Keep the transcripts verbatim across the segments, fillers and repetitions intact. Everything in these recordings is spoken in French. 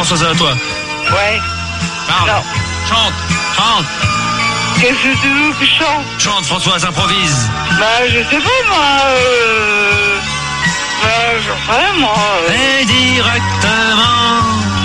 Françoise, à toi. Ouais. Parle. Non. Chante. Chante. Qu'est-ce que tu veux que je chante? Chante, Françoise, improvise. Bah, je sais pas, moi. Euh... Bah, je sais, moi. Euh... Et directement.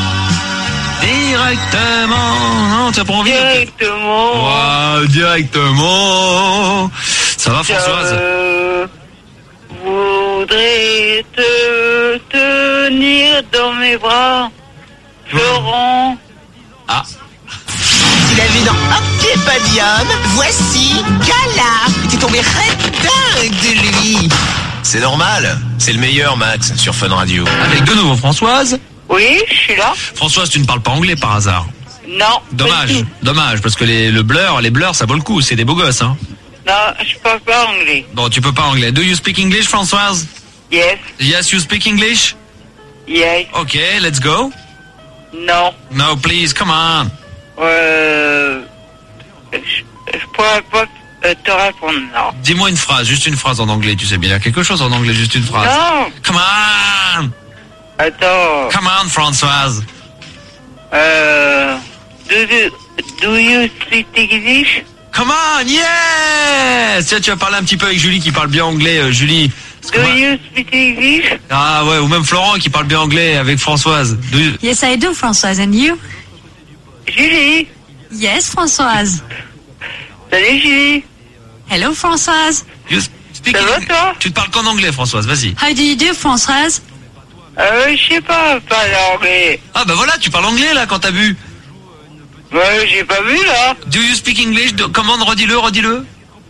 Directement. Non, tu as pas envie. Directement. Ouais, directement. Ça va, Françoise? Je voudrais te tenir dans mes bras, Florent. Ah. Tu l'as vu dans Octopodium, voici Gala. T'es tombé red dingue de lui. C'est normal, c'est le meilleur, Max, sur Fun Radio. Avec de nouveau Françoise. Oui, je suis là. Françoise, tu ne parles pas anglais par hasard? Non. Dommage, dommage, parce que les, le blur, les blurs, ça vaut le coup, c'est des beaux gosses, hein. Non, je parle pas anglais. Bon, tu peux pas anglais. Do you speak English, Françoise? Yes. Yes, you speak English? Yes. Ok, let's go. Non. No, please, come on. Euh... Je, je pourrais pas euh, te répondre, non. Dis-moi une phrase, juste une phrase en anglais, tu sais bien. Quelque chose en anglais, juste une phrase. Non. Come on. Attends. Come on, Françoise. Euh... Do you, do you speak English? Come on, yes. Tiens, tu vas parler un petit peu avec Julie qui parle bien anglais, euh, Julie. Do you speak English? Ah ouais, ou même Florent qui parle bien anglais avec Françoise. Do you... Yes, I do, Françoise. And you? Julie. Yes, Françoise. Salut, Julie. Hello, Françoise. You speak Ça va, Eng- toi? Tu te parles qu'en anglais, Françoise, vas-y. How do you do, Françoise? Euh, je sais pas, pas l'anglais. Ah bah voilà, tu parles anglais là quand t'as bu. Ouais, j'ai pas vu, là. Do you speak English? Do- Comment, redis-le, redis-le.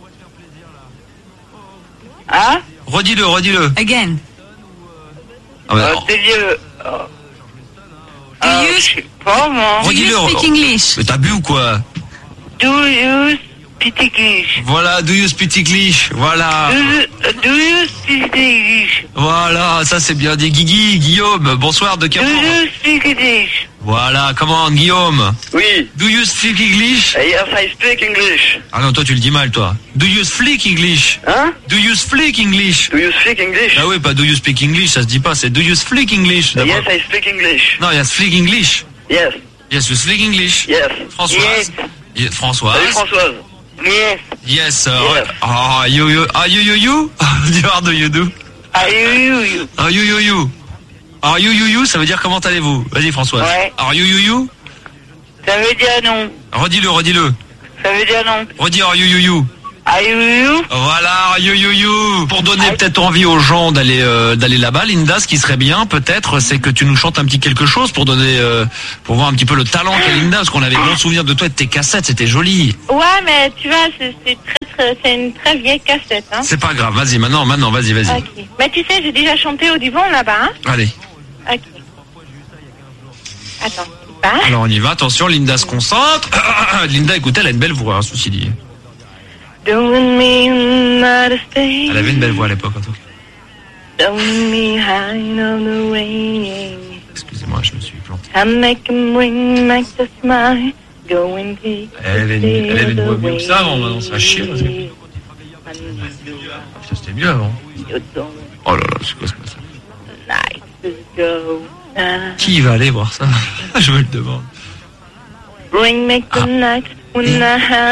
Hein? Redis-le, redis-le. Again. Ah bah, Euh, t'es vieux. Oh. Do Ah, you, je sais pas, moi. do you Redis-le. speak English? Mais t'as bu ou quoi? Do you speak English? Voilà, do you speak English? Voilà. Do you, do you speak English? Voilà, ça c'est bien dit. Guigui, Guillaume, bonsoir de Do Capour. you speak English? Voilà, comment, Guillaume? Oui. Do you speak English? Yes, I speak English. Ah non, toi tu le dis mal, toi. Do you speak English? Hein? Do you speak English? Do you speak English? Ah oui, pas do you speak English, ça se dit pas, c'est do you speak English? d'abord. Yes, I speak English. Non, il y a speak English. Yes. Yes, you speak English. Yes. Françoise. Ye- Françoise. Salut Françoise. Yes. Yes. Uh, Yes. Ah, you, you, ah, you, you, you. How do you do? Are you, you? Ah, you, you, you. Are you, you, you, ça veut dire comment allez-vous? Vas-y, Françoise. Ouais. Are you, you, you? Ça veut dire non. Redis-le, redis-le. Ça veut dire non. Redis are you, you, you. Are you, you? Voilà, are you, you, you. Pour donner peut-être envie aux gens d'aller euh, d'aller là-bas, Linda, ce qui serait bien, peut-être, c'est que tu nous chantes un petit quelque chose pour donner, euh, pour voir un petit peu le talent qu'a Linda, parce qu'on avait bon souvenir de toi et de tes cassettes, c'était joli. Ouais, mais tu vois, c'est c'est très, très, c'est une très vieille cassette, hein. C'est pas grave, vas-y, maintenant, maintenant, vas-y, vas-y. Ok. Mais tu sais, j'ai déjà chanté au Divan là-bas, hein. Allez. Ok. Attends. Bah. Alors on y va, attention, Linda se concentre. Linda, écoutez, elle a une belle voix, hein, ceci dit. Don't mean not to stay. Elle avait une belle voix à l'époque, en tout cas. Don't mean high on the rain. Excusez-moi, je me suis planté. I make 'em ring, make the smile. Go and take Elle avait une, elle avait une voix mieux que ça avant, maintenant ça chie. Parce que... the Ça, c'était mieux avant. Oh là là, c'est quoi ce ça? night to go. now. Qui va aller voir ça? Je me le demande. Bring me the night when I have